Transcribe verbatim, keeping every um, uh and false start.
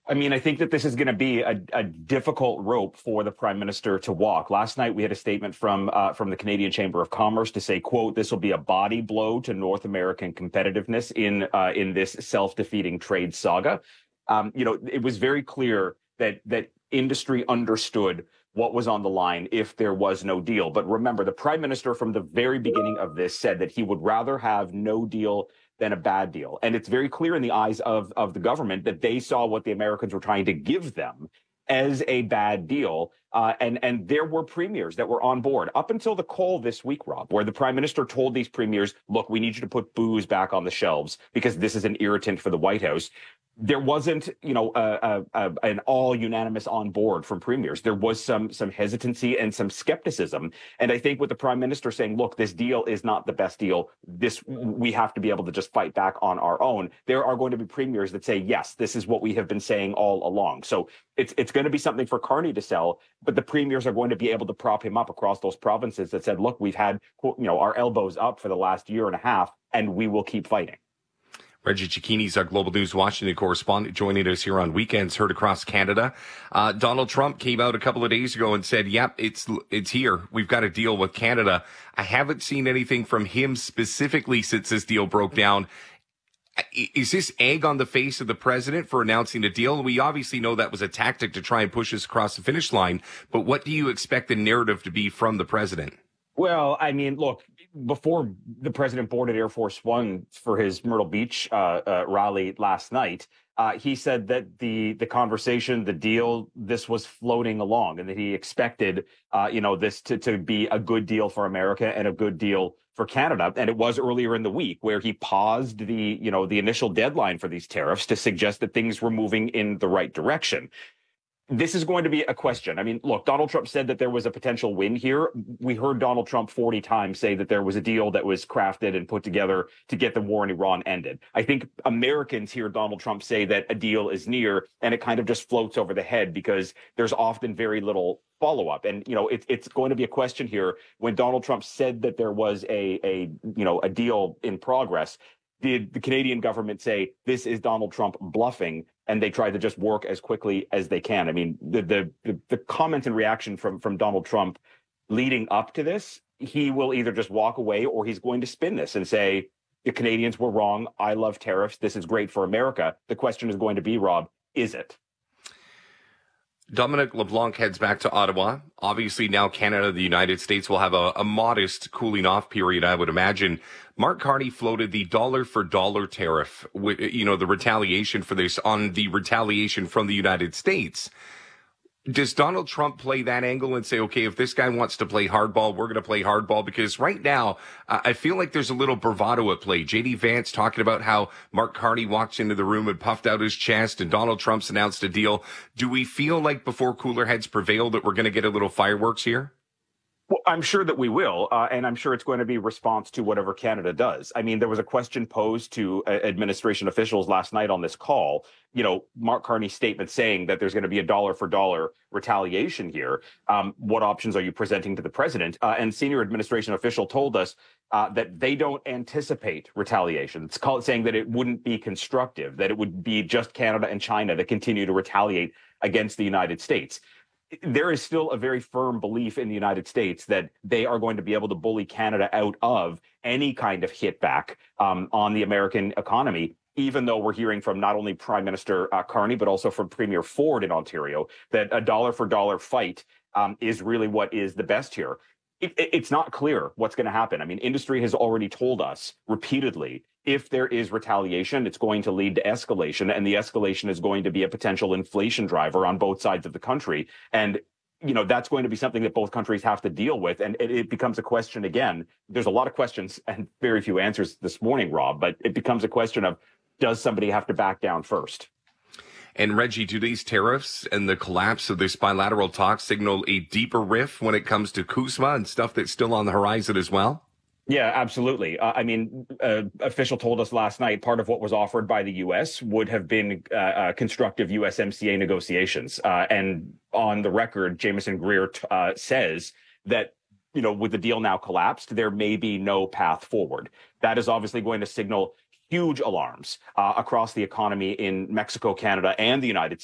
I mean, I think that this is going to be a, a difficult rope for the prime minister to walk. Last night, we had a statement from uh, from the Canadian Chamber of Commerce to say, "quote This will be a body blow to North American competitiveness in uh, in this self-defeating trade saga." Um, you know, it was very clear that that industry understood what was on the line if there was no deal. But remember, the prime minister from the very beginning of this said that he would rather have no deal than a bad deal. And it's very clear in the eyes of, of the government that they saw what the Americans were trying to give them as a bad deal. Uh, and, and there were premiers that were on board up until the call this week, Rob, where the prime minister told these premiers, look, we need you to put booze back on the shelves because this is an irritant for the White House. There wasn't, you know, a, a, a, an all unanimous on board from premiers. There was some some hesitancy and some skepticism. And I think with the prime minister saying, look, this deal is not the best deal. This we have to be able to just fight back on our own. There are going to be premiers that say, yes, this is what we have been saying all along. So it's it's going to be something for Carney to sell. But the premiers are going to be able to prop him up across those provinces that said, look, we've had, you know, our elbows up for the last year and a half, and we will keep fighting. Reggie Cecchini is our Global News Washington correspondent, joining us here on Weekends Heard Across Canada. Uh, Donald Trump came out a couple of days ago and said, yep, it's it's here. We've got a deal with Canada. I haven't seen anything from him specifically since this deal broke down. Is this egg on the face of the president for announcing a deal? We obviously know that was a tactic to try and push us across the finish line. But what do you expect the narrative to be from the president? Well, I mean, look, before the president boarded Air Force One for his Myrtle Beach uh, uh, rally last night, uh, he said that the the conversation, the deal, this was floating along, and that he expected, uh, you know, this to, to be a good deal for America and a good deal for Canada. And it was earlier in the week where he paused the, you know, the initial deadline for these tariffs to suggest that things were moving in the right direction. This is going to be a question. I mean, look, Donald Trump said that there was a potential win here. We heard Donald Trump forty times say that there was a deal that was crafted and put together to get the war in Iran ended. I think Americans hear Donald Trump say that a deal is near, and it kind of just floats over the head because there's often very little follow-up. And, you know, it, it's going to be a question here. When Donald Trump said that there was a, a you know, a deal in progress, did the Canadian government say this is Donald Trump bluffing, and they try to just work as quickly as they can? I mean, the the the, the comment and reaction from from Donald Trump leading up to this, he will either just walk away or he's going to spin this and say, the Canadians were wrong. I love tariffs. This is great for America. The question is going to be, Rob, is it? Dominic LeBlanc heads back to Ottawa. Obviously, now Canada, the United States, will have a, a modest cooling off period, I would imagine. Mark Carney floated the dollar for dollar tariff, you know, the retaliation for this on the retaliation from the United States. Does Donald Trump play that angle and say, okay, if this guy wants to play hardball, we're going to play hardball? Because right now, uh, I feel like there's a little bravado at play. J D Vance talking about how Mark Carney walked into the room and puffed out his chest, and Donald Trump's announced a deal. Do we feel like before cooler heads prevail that we're going to get a little fireworks here? Well, I'm sure that we will, uh, and I'm sure it's going to be response to whatever Canada does. I mean, there was a question posed to uh, administration officials last night on this call. You know, Mark Carney's statement saying that there's going to be a dollar for dollar retaliation here. Um, what options are you presenting to the president? Uh, and senior administration official told us uh, that they don't anticipate retaliation. It's called saying that it wouldn't be constructive, that it would be just Canada and China that continue to retaliate against the United States. There is still a very firm belief in the United States that they are going to be able to bully Canada out of any kind of hit back um, on the American economy, even though we're hearing from not only Prime Minister uh, Carney, but also from Premier Ford in Ontario, that a dollar for dollar fight um, is really what is the best here. It, it, it's not clear what's going to happen. I mean, industry has already told us repeatedly, if there is retaliation, it's going to lead to escalation, and the escalation is going to be a potential inflation driver on both sides of the country. And, you know, that's going to be something that both countries have to deal with. And it, it becomes a question again. There's a lot of questions and very few answers this morning, Rob, but it becomes a question of, does somebody have to back down first? And Reggie, do these tariffs and the collapse of this bilateral talks signal a deeper rift when it comes to CUSMA and stuff that's still on the horizon as well? Yeah, absolutely. Uh, I mean, uh, official told us last night part of what was offered by the U S would have been uh, uh, constructive U S M C A negotiations. Uh, and on the record, Jameson Greer t- uh, says that, you know, with the deal now collapsed, there may be no path forward. That is obviously going to signal huge alarms uh, across the economy in Mexico, Canada, and the United States.